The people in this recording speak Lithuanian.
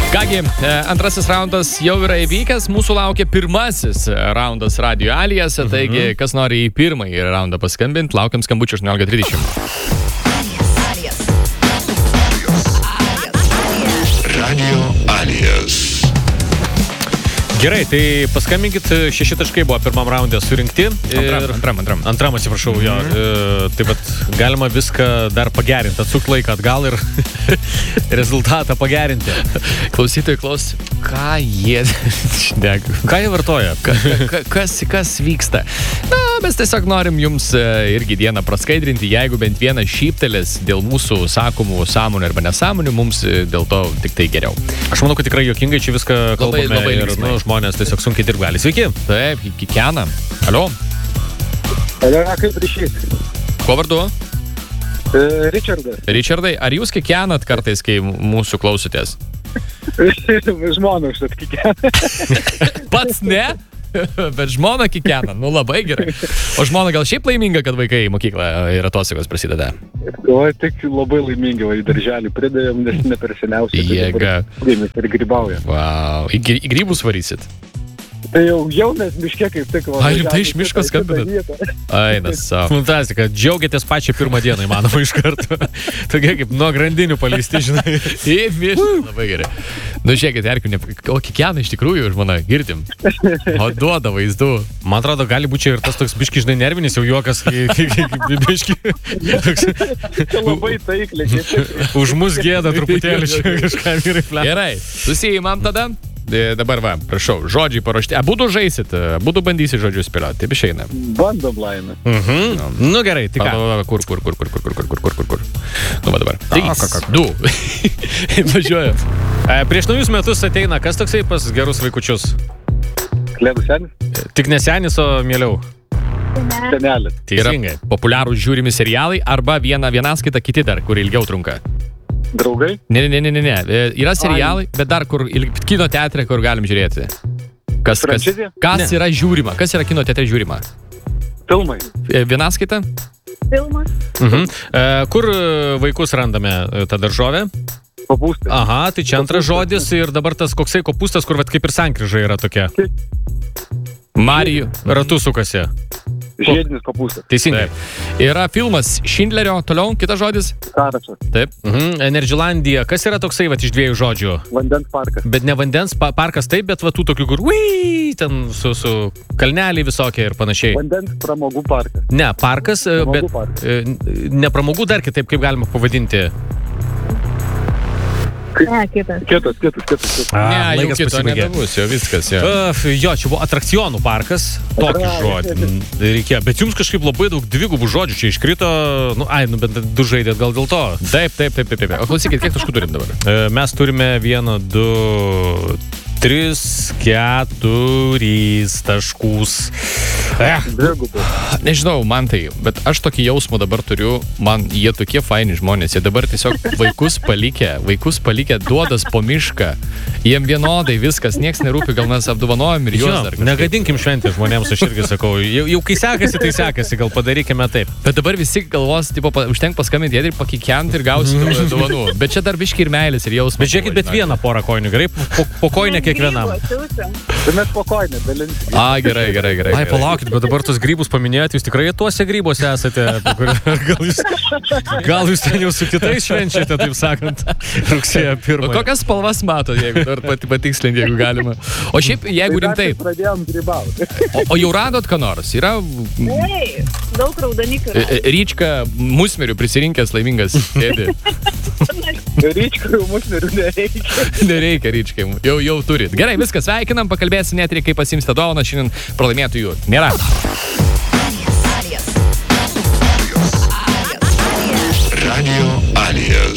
Kągi, antrasis raundas jau yra įvykęs, mūsų laukia pirmasis raundas Radio Alijose, taigi kas nori į pirmąjį raundą paskambinti, laukiam skambučio 18:30. Radio Alijas. Gerai, tai paskambinkit, 6 taškai buvo pirmam raunde surinkti. Antram, atsiprašau, jo. Taip pat galima viską dar pagerinti, atsuk laiką atgal ir rezultatą pagerinti. Klausytojai klaus, ką jie šneka? Ką jie vartoja? Kas vyksta? Na, mes tiesiog norim jums irgi dieną praskaidrinti, jeigu bent vienas šyptelis dėl mūsų sakomų sąmonių arba nesąmonių, mums dėl to tik tai geriau. Aš manau, kad tikrai juokingai čia viską kalbame labai ir žmonės tiesiog sunkiai dirb gali. Sveiki. Taip, Kikena. Alio. Alio, kaip ryšys? Kuo vardu? Richardas. Richardai, ar jūs kikenat kartais, kai mūsų klausotės? Žmona užtat kikena. Pats ne? Bet žmona kikena, nu labai gerai. O žmona gal šiaip laiminga, kad vaikai į mokyklą ir atostogos prasideda? O tik labai laimingi, va į darželį pridėjom, nes ne per seniausiai. Jėga. Ir grybauja. Wow. Į grybus varysit? Tai jau mes miške kaip tik. Ai, rimtai iš miško skambinat? Aina savo. Fantastika, džiaugiatės pačią pirmą dieną, įmanoma iš karto. Tokie kaip nuo grandinių paleisti, žinai. Į mišką, labai gerai. Nu, žiūrėkit, Erkiu, o kikena iš tikrųjų, žmona, girdim. O duoda vaizdų. Man atrodo, gali būti ir tas toks biški, žinai, nervinis jau juokas, biški. Labai taikliai. Už mus gėda truputėlį čia kažką vyrai plėt. Gerai, susiimam tada. Dabar va, prašau, žodžiai paruošti. Abudu žaisit, abudu bandysit žodžius spėlioti. Taip išeina. Bandom laimę. Nu gerai, tai ką? Kur. Nu va dabar. 3, 2. Važiuojam. Prieš naujus metus ateina, kas toksai pas gerus vaikučius? Kalėdų senis? Tik ne senis, o mieliau. Senelis. Teisingai. Populiarūs žiūrimi serialai arba vienas kita kiti dar, kur ilgiau trunka. Draugai? Ne. Yra serialai, bet dar kur kino teatre, kur galim žiūrėti. Kas yra žiūrima? Kas yra kino teatre žiūrima? Filmai. Vienaskaita? Filmas. Kur vaikus randame tą daržovę? Kopūstai. Aha, tai čia antras žodis ir dabar tas koksai kopūstas, kur vat kaip ir sankryža yra tokia. Marijų. Ratu sukasi. Žiedinis kopūstas. Teisingai. Yra filmas Šindlerio, toliau, kitas žodis? Sąrašas. Taip. Energylandija. Kas yra toksai vat iš 2 žodžių? Vandens parkas. Bet ne vandens parkas taip, bet va tų tokių, kur ten su kalneliai visokie ir panašiai. Vandens pramogų parkas. Ne, parkas, bet ne pramogų dar kitaip, kaip galima pavadinti. Ne, kitas. Ne, jau kito nebebus, jau viskas. Jo, čia buvo atrakcionų parkas, tokį žodį reikėjo, bet jums kažkaip labai daug dvigubų žodžių čia iškrito, bent 2 žaidėt gal dėl to. Taip. O klausykit, kiek taškų turim dabar? Mes turime 1, 2, 3, 4 taškus. Nežinau, man tai, bet aš tokį jausmą dabar turiu, man jie tokie faini žmonės, jie dabar tiesiog vaikus palikę duodas po mišką, jiem vienodai viskas, nieks nerūpi, gal mes apdovanojam ir juos dar. Negadinkim šventę žmonėms, aš irgi sakau, jau kai sekasi, tai sekasi, gal padarykime taip. Bet dabar visi galvos, užtenk paskambinti ir pakikent ir gausi dovanų, bet čia dar biški ir meilės ir jausmas. Bet žiūrėkit, bet vieną porą kojinių, gerai, po kojinę kiekvienam. Tai mes po kojinę dalinsim. Gerai. Ai, palaukit, bet dabar tos grybus paminėjot, jūs tikrai tuose grybuose esate, gal jūs ten jau su kitais švenčiate, taip sakant, rugsėjo 1. O kokias spalvas mato, jeigu dar patikslinti, jeigu galima. O šiaip, jeigu rimtai... Pradėjom grybauti. O jau radot ką nors? Yra... Daug raudonikių. Ryčka musmerių prisirinkęs laimingas sėdi. Ryčka jau musmerių nereikia. Nereikia Ryčkai, jau turit. Gerai, viskas, sveikinam, pakalbėsim net ir kaip pasimsite dovaną, šiandien pralaimėtojų nėra. Radio Alijas.